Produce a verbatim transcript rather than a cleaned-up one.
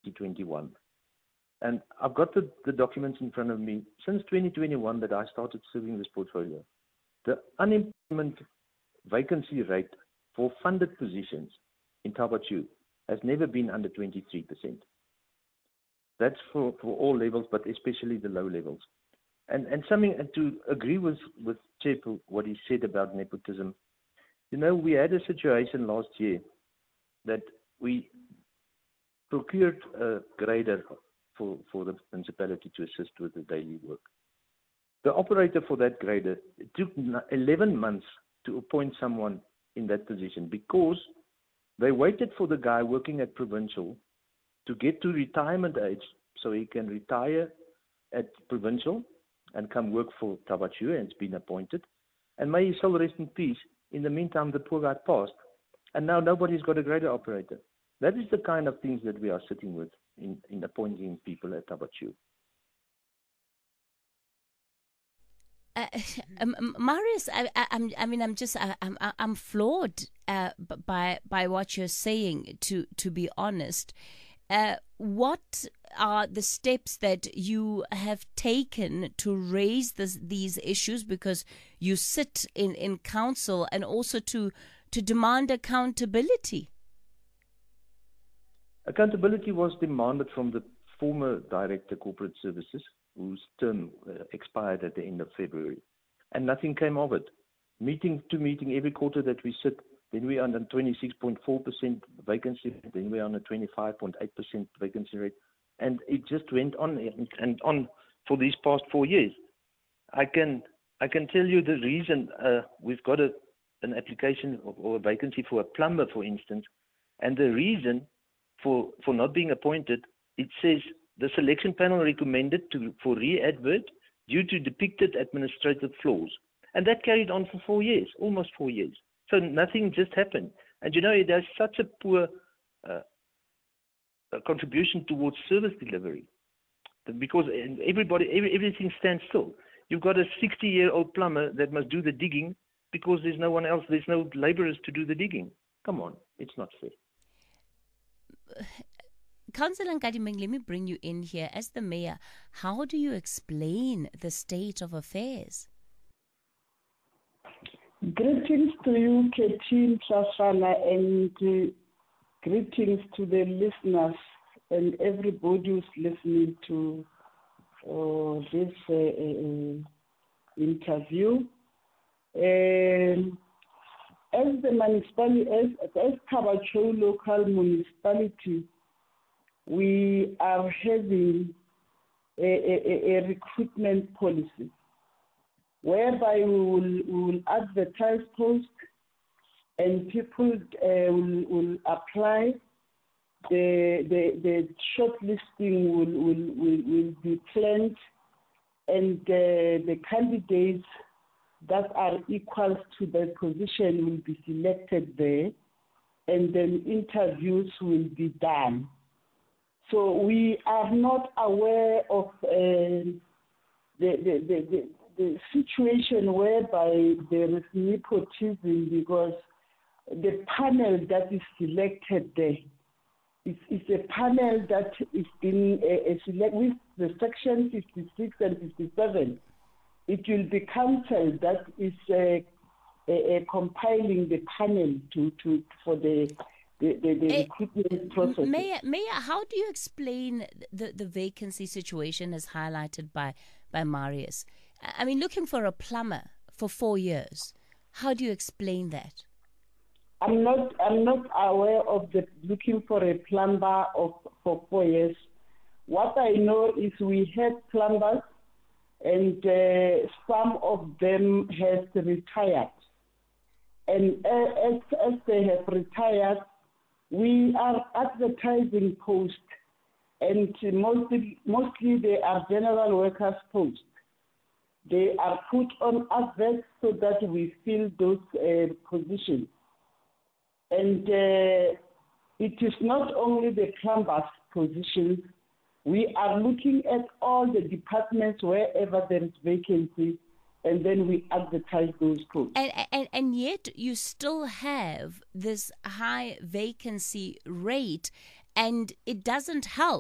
twenty twenty-one. And I've got the, the documents in front of me. Since twenty twenty-one that I started serving this portfolio, the unemployment vacancy rate for funded positions in Thaba Chueu has never been under twenty-three percent. That's for, for all levels, but especially the low levels. And and something and to agree with, with Chepo, what he said about nepotism. You know, we had a situation last year that we procured a grader for, for the municipality to assist with the daily work. The operator for that grader, it took eleven months to appoint someone in that position because they waited for the guy working at Provincial to get to retirement age so he can retire at Provincial and come work for Thaba Chueu, and it's been appointed. And may his soul rest in peace. In the meantime, the poor guy passed, and now nobody's got a grader operator. That is the kind of things that we are sitting with in, in appointing people at Thaba Chueu. Uh, um, Marius, I, I, I mean, I'm just, I, I'm, I'm floored uh, by by what you're saying. To to be honest, uh, what are the steps that you have taken to raise this, these issues? Because you sit in, in council, and also to to demand accountability. Accountability was demanded from the former Director Corporate Services, whose term uh, expired at the end of February, and nothing came of it. Meeting to meeting, every quarter that we sit, then we are on a twenty-six point four percent vacancy rate, then we are on a twenty-five point eight percent vacancy rate, and it just went on and on for these past four years. I can I can tell you the reason. Uh, we've got a, an application or a vacancy for a plumber, for instance, and the reason for, for not being appointed, it says the selection panel recommended to, for re-advert due to depicted administrative flaws. And that carried on for four years, almost four years. So nothing just happened. And you know, it has such a poor uh, a contribution towards service delivery because everybody, every, everything stands still. You've got a sixty-year-old plumber that must do the digging because there's no one else, there's no laborers to do the digging. Come on, it's not fair. Councillor Nkadimeng, let me bring you in here. As the mayor, how do you explain the state of affairs? Greetings to you, Ketin Safana, and uh, greetings to the listeners and everybody who's listening to uh, this uh, uh, interview. Um, as the municipality, as, as Thaba Chueu local municipality, we are having a, a, a recruitment policy whereby we will, we will advertise posts and people uh, will, will apply. The, the, the shortlisting will, will, will, will be planned, and uh, the candidates that are equal to the position will be selected there, and then interviews will be done. So we are not aware of uh, the, the, the, the, the situation whereby there is nepotism, because the panel that is selected there is, is a panel that is in a, a select with the section fifty-six and fifty-seven. It will be council that is uh, uh, uh, compiling the panel to, to for the the, the, the uh, recruitment process. Mayor, Mayor, how do you explain the, the vacancy situation as highlighted by, by Marius? I mean, looking for a plumber for four years, how do you explain that? I'm not I'm not aware of the looking for a plumber of, for four years. What I know is we have plumbers, and uh, some of them have retired. And uh, as, as they have retired, we are advertising posts, and mostly, mostly they are general workers posts. They are put on adverts so that we fill those uh, positions. And uh, it is not only the plumbers' positions. We are looking at all the departments wherever there is vacancy, and then we advertise those posts. And, and, and yet you still have this high vacancy rate, and it doesn't help